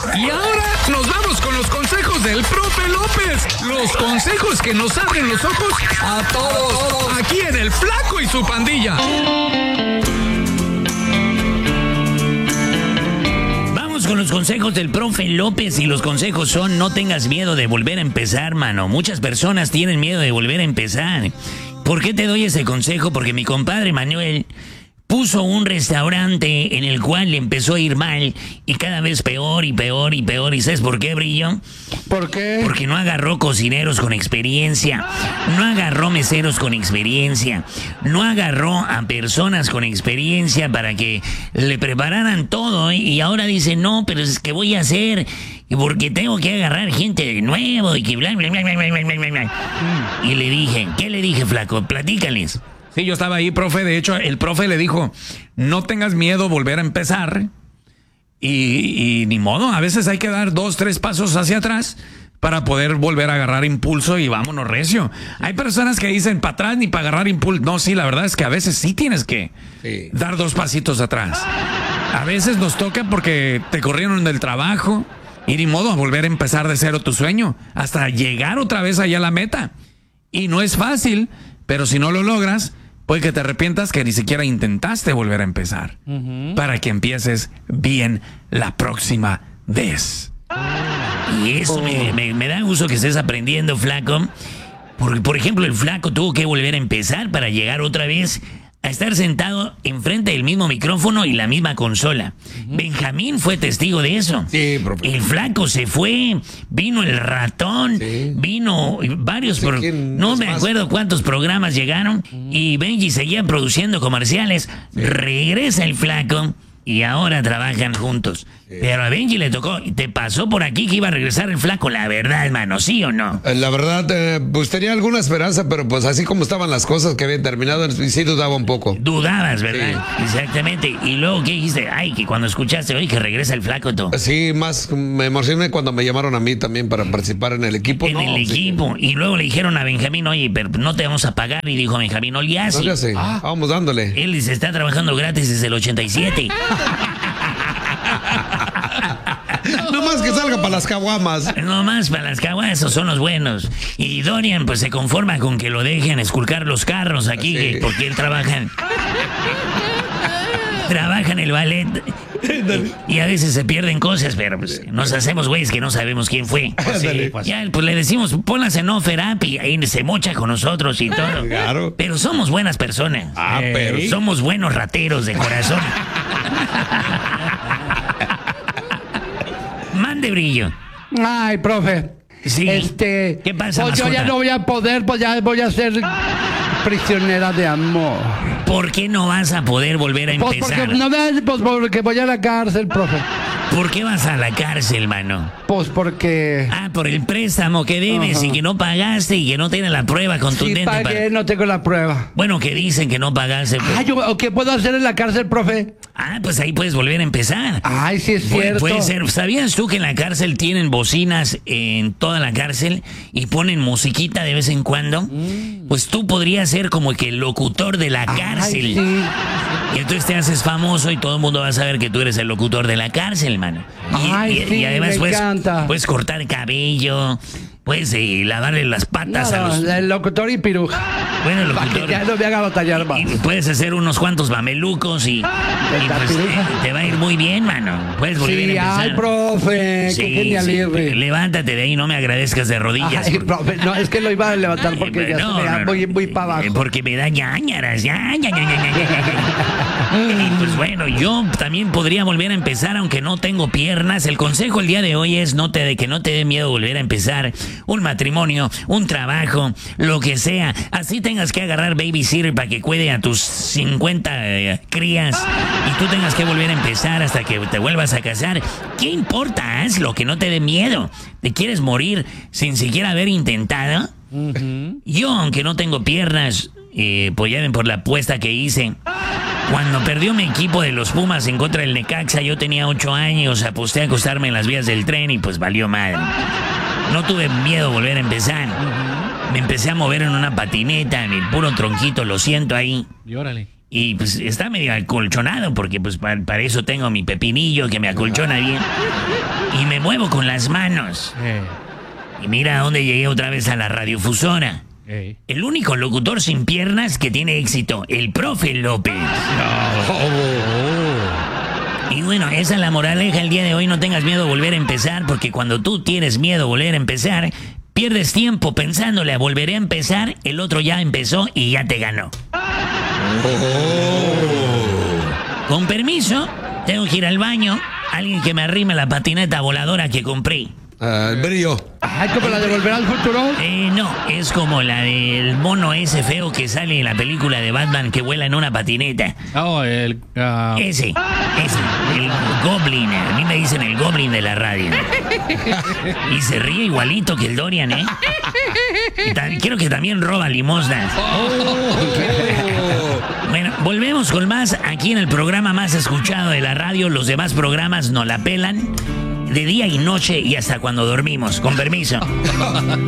Y ahora nos vamos con los consejos del profe López. Los consejos que nos abren los ojos a todos. Aquí en El Flaco y su pandilla. Vamos con los consejos del profe López, y los consejos son: no tengas miedo de volver a empezar, mano. Muchas personas tienen miedo de volver a empezar. ¿Por qué te doy ese consejo? Porque mi compadre Manuel puso un restaurante en el cual le empezó a ir mal, y cada vez peor y peor y peor. ¿Y sabes por qué, Brillo? ¿Por qué? Porque no agarró cocineros con experiencia, no agarró meseros con experiencia, no agarró a personas con experiencia para que le prepararan todo, y ahora dice: no, pero es que voy a hacer, porque tengo que agarrar gente de nuevo y que bla, bla, bla, bla, bla, bla, bla, bla. Y le dije, ¿qué le dije, flaco? Platícales. Sí, yo estaba ahí, profe. De hecho, el profe le dijo: no tengas miedo, volver a empezar. Y ni modo, a veces hay que dar 2, 3 pasos hacia atrás para poder volver a agarrar impulso y vámonos recio. Hay personas que dicen para atrás ni para agarrar impulso. No, sí, la verdad es que a veces sí tienes que dar 2 pasitos atrás. A veces nos toca porque te corrieron del trabajo y ni modo, a volver a empezar de cero tu sueño hasta llegar otra vez allá a la meta. Y no es fácil, pero si no lo logras, puede que te arrepientas que ni siquiera intentaste volver a empezar. Para que empieces bien la próxima vez. Y eso me da gusto que estés aprendiendo, flaco. Porque, por ejemplo, el flaco tuvo que volver a empezar para llegar otra vez a estar sentado enfrente del mismo micrófono y la misma consola. Benjamín fue testigo de eso. Sí, profe. El flaco se fue, vino el ratón, vino varios... no me acuerdo cuántos programas llegaron, y Benji seguía produciendo comerciales. Regresa el flaco y ahora trabajan juntos. Pero a Benji le tocó, te pasó por aquí que iba a regresar el flaco, la verdad, hermano, ¿sí o no? La verdad, pues tenía alguna esperanza, pero pues así como estaban las cosas que habían terminado, sí dudaba un poco. Dudabas, ¿verdad? Sí. Exactamente. Y luego, ¿qué dijiste? Ay, que cuando escuchaste, oye, que regresa el flaco, tú. Sí, más me emocioné cuando me llamaron a mí también para participar en el equipo. En el equipo. Y luego le dijeron a Benjamín: oye, pero no te vamos a pagar. Y dijo Benjamín: no, ya sí. No, ya sé. Vamos dándole. Él dice: está trabajando gratis desde el 87. No más que salga para las caguamas. No más para las caguamas, esos son los buenos. Y Dorian pues se conforma con que lo dejen esculcar los carros aquí, sí, porque él trabaja en el ballet. Y a veces se pierden cosas, pero pues nos hacemos güeyes que no sabemos quién fue. Ya pues le decimos: ponlas en offer up, y ahí se mocha con nosotros y todo. Claro. Pero somos buenas personas. Pero somos buenos rateros de corazón. Mande, Brillo. Ay, profe. Sí. ¿Qué pasa, pues yo ya no voy a poder, pues ya voy a ser prisionera de amor. ¿Por qué no vas a poder volver a empezar? Porque voy a la cárcel, profe. ¿Por qué vas a la cárcel, mano? Pues porque... por el préstamo que debes y que no pagaste y que no tienes la prueba contundente. Sí, pagué, no tengo la prueba. Bueno, que dicen que no pagaste. Pues... ¿Qué puedo hacer en la cárcel, profe? Pues ahí puedes volver a empezar. Ay, sí es cierto. Puede ser. ¿Sabías tú que en la cárcel tienen bocinas en toda la cárcel y ponen musiquita de vez en cuando? Pues tú podrías ser como que el locutor de la cárcel. Ay, sí. Y entonces te haces famoso y todo el mundo va a saber que tú eres el locutor de la cárcel, mano. Y además puedes cortar cabello, puedes lavarle las patas a los... el locutor y piruja. Bueno, el locutor... Ya no me haga batallar más. Y puedes hacer unos cuantos mamelucos y pues, te va a ir muy bien, mano. Puedes volver a empezar. Ay, profe, qué genial. Levántate de ahí, no me agradezcas de rodillas. Ay, profe, no, es que lo iba a levantar porque ya se me da muy para abajo. Porque me da ñañaras, Y pues bueno, yo también podría volver a empezar aunque no tengo piernas. El consejo el día de hoy es que no te dé miedo volver a empezar un matrimonio, un trabajo, lo que sea. Así tengas que agarrar babysitter para que cuide a tus 50 crías y tú tengas que volver a empezar hasta que te vuelvas a casar. ¿Qué importa? Hazlo, que no te dé miedo. ¿Te quieres morir sin siquiera haber intentado? Yo, aunque no tengo piernas, pues ya ven por la apuesta que hice. Cuando perdió mi equipo de los Pumas en contra del Necaxa, yo tenía 8 años, aposté a acostarme en las vías del tren y pues valió madre. No tuve miedo a volver a empezar. Me empecé a mover en una patineta, en el puro tronquito, lo siento ahí. Y órale. Y pues está medio acolchonado porque pues para eso tengo mi pepinillo que me acolchona bien. Y me muevo con las manos. Y mira a dónde llegué otra vez, a la radiofusora. El único locutor sin piernas que tiene éxito, el profe López. Y bueno, esa es la moraleja el día de hoy. No tengas miedo a volver a empezar, porque cuando tú tienes miedo a volver a empezar, pierdes tiempo pensándole a volver a empezar. El otro ya empezó y ya te ganó. Con permiso, tengo que ir al baño. Alguien que me arrime la patineta voladora que compré. El brillo. Ay, ¿como la de Volver al Futuro? No, es como la del mono ese feo que sale en la película de Batman que vuela en una patineta. Oh, el... Ese, el Goblin. A mí me dicen el Goblin de la radio. Y se ríe igualito que el Dorian, ¿eh? Quiero que también roba limosnas. Bueno, volvemos con más aquí en el programa más escuchado de la radio. Los demás programas nos la pelan de día y noche y hasta cuando dormimos. Con permiso.